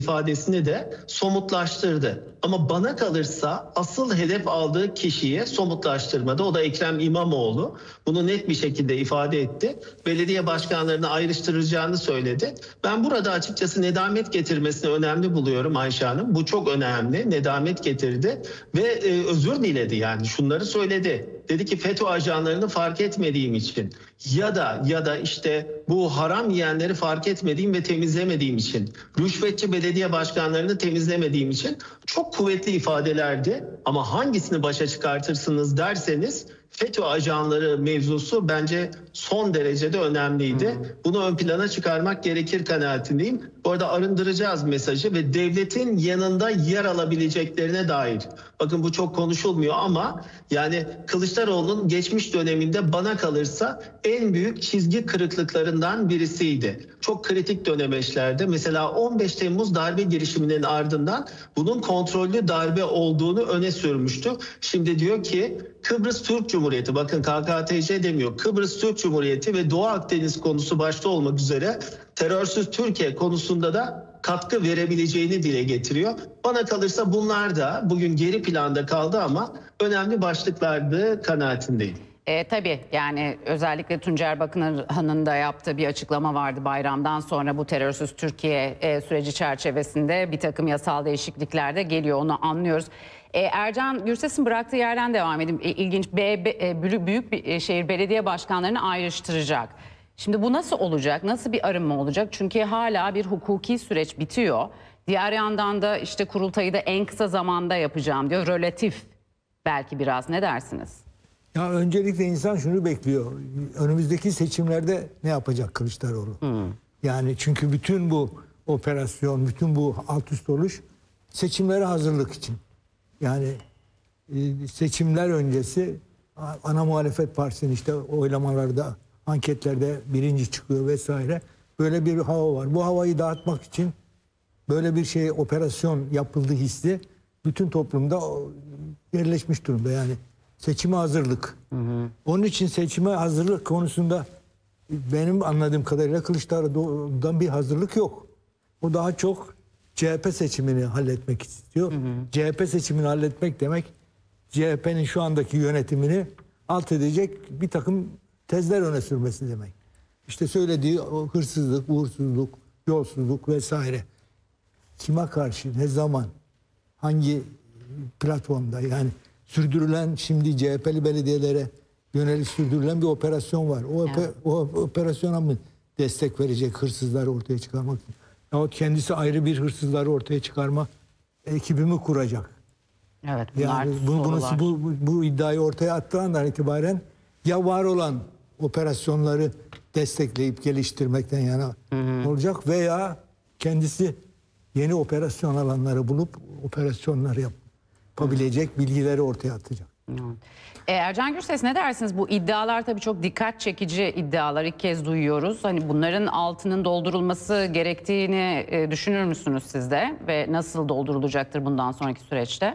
ifadesini de somutlaştırdı. Ama bana kalırsa asıl hedef aldığı kişiyi somutlaştırmadı. O da Ekrem İmamoğlu. Bunu net bir şekilde ifade etti. Belediye başkanlarını ayrıştıracağını söyledi. Ben burada açıkçası nedamet getirmesini önemli buluyorum Ayşe Hanım. Bu çok önemli. Nedamet getirdi ve özür diledi, yani şunları söyledi. Dedi ki FETÖ ajanlarını fark etmediğim için ya da işte bu haram yiyenleri fark etmediğim ve temizlemediğim için, rüşvetçi belediye başkanlarını temizlemediğim için çok kuvvetli ifadelerdi. Ama hangisini başa çıkartırsınız derseniz FETÖ ajanları mevzusu bence son derecede önemliydi. Bunu ön plana çıkarmak gerekir kanaatindeyim. Bu arada arındıracağız mesajı ve devletin yanında yer alabileceklerine dair. Bakın bu çok konuşulmuyor ama yani Kılıçdaroğlu'nun geçmiş döneminde bana kalırsa en büyük çizgi kırıklıklarından birisiydi. Çok kritik dönemeçlerde mesela 15 Temmuz darbe girişiminin ardından bunun kontrollü darbe olduğunu öne sürmüştü. Şimdi diyor ki Kıbrıs Türk Cumhuriyeti, bakın KKTC demiyor, Kıbrıs Türk Cumhuriyeti ve Doğu Akdeniz konusu başta olmak üzere terörsüz Türkiye konusunda da katkı verebileceğini dile getiriyor. Bana kalırsa bunlar da bugün geri planda kaldı ama önemli başlıklardı kanaatindeyim. Tabii yani özellikle Tuncer Bakan'ın da yaptığı bir açıklama vardı bayramdan sonra, bu terörsüz Türkiye süreci çerçevesinde bir takım yasal değişiklikler de geliyor, onu anlıyoruz. Ercan Gürses'in bıraktığı yerden devam edeyim. İlginç, büyük bir şehir belediye başkanlarını ayrıştıracak. Şimdi bu nasıl olacak? Nasıl bir arınma olacak? Çünkü hala bir hukuki süreç bitiyor. Diğer yandan da işte kurultayı da en kısa zamanda yapacağım diyor. Relatif belki biraz, ne dersiniz? Ya öncelikle insan şunu bekliyor. Önümüzdeki seçimlerde ne yapacak Kılıçdaroğlu? Yani çünkü bütün bu operasyon, bütün bu alt üst oluş seçimlere hazırlık için. Yani seçimler öncesi ana muhalefet partisinin işte oylamalarda, anketlerde birinci çıkıyor vesaire. Böyle bir hava var. Bu havayı dağıtmak için böyle bir şey, operasyon yapıldığı hissi bütün toplumda yerleşmiş durumda. Yani seçime hazırlık. Onun için seçime hazırlık konusunda benim anladığım kadarıyla Kılıçdaroğlu'dan bir hazırlık yok. O daha çok CHP seçimini halletmek istiyor. CHP seçimini halletmek demek CHP'nin şu andaki yönetimini alt edecek bir takım tezler öne sürmesi demek. İşte söylediği o hırsızlık, uğursuzluk, yolsuzluk vesaire. Kime karşı, ne zaman, hangi platformda, yani sürdürülen, şimdi CHP'li belediyelere yönelik sürdürülen bir operasyon var. O operasyona mı destek verecek, hırsızları ortaya çıkarmak için? Yahut kendisi ayrı bir hırsızları ortaya çıkarma ekibi mi kuracak? Evet, yani bu iddiayı ortaya attığı andan itibaren ya var olan operasyonları destekleyip geliştirmekten yana olacak veya kendisi yeni operasyon alanları bulup operasyonları yapabilecek bilgileri ortaya atacak. Ercan Gürses, ne dersiniz? Bu iddialar tabii çok dikkat çekici iddialar, ilk kez duyuyoruz. Hani bunların altının doldurulması gerektiğini düşünür müsünüz siz de? Ve nasıl doldurulacaktır bundan sonraki süreçte?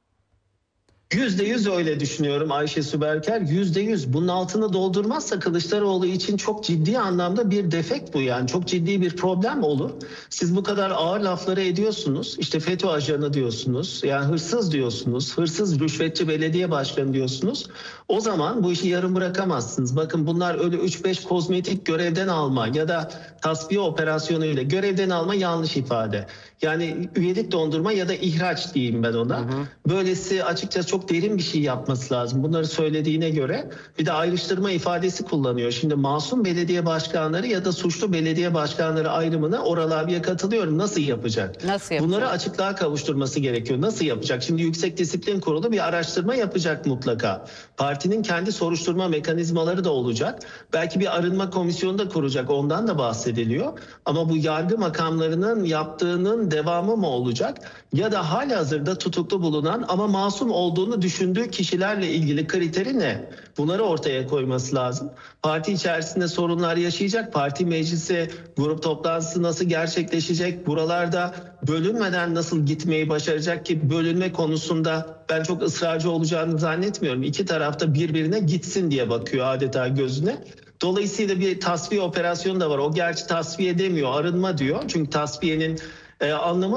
%100 öyle düşünüyorum Ayşe Süberker. %100 bunun altını doldurmazsa Kılıçdaroğlu için çok ciddi anlamda bir defekt bu, yani çok ciddi bir problem olur. Siz bu kadar ağır lafları ediyorsunuz. İşte FETÖ ajanı diyorsunuz. Yani hırsız diyorsunuz. Hırsız rüşvetçi belediye başkanı diyorsunuz. O zaman bu işi yarım bırakamazsınız. Bakın bunlar öyle 3-5 kozmetik görevden alma ya da tasfiye operasyonuyla görevden alma yanlış ifade. Yani üyelik dondurma ya da ihraç diyeyim ben ona. Böylesi açıkçası çok derin bir şey yapması lazım. Bunları söylediğine göre bir de ayrıştırma ifadesi kullanıyor. Şimdi masum belediye başkanları ya da suçlu belediye başkanları ayrımına Oral abiye katılıyorum. Nasıl yapacak? Nasıl yapacak? Bunları açıklığa kavuşturması gerekiyor. Nasıl yapacak? Şimdi Yüksek Disiplin Kurulu bir araştırma yapacak mutlaka. Partinin kendi soruşturma mekanizmaları da olacak. Belki bir arınma komisyonu da kuracak. Ondan da bahsediliyor. Ama bu yargı makamlarının yaptığının devamı mı olacak? Ya da halihazırda tutuklu bulunan ama masum olduğunu düşündüğü kişilerle ilgili kriteri ne? Bunları ortaya koyması lazım. Parti içerisinde sorunlar yaşayacak. Parti meclisi, grup toplantısı nasıl gerçekleşecek? Buralarda bölünmeden nasıl gitmeyi başaracak ki bölünme konusunda ben çok ısrarcı olacağını zannetmiyorum. İki tarafta birbirine gitsin diye bakıyor adeta gözüne. Dolayısıyla bir tasfiye operasyonu da var. O gerçi tasfiye demiyor, arınma diyor. Çünkü tasfiyenin anlamı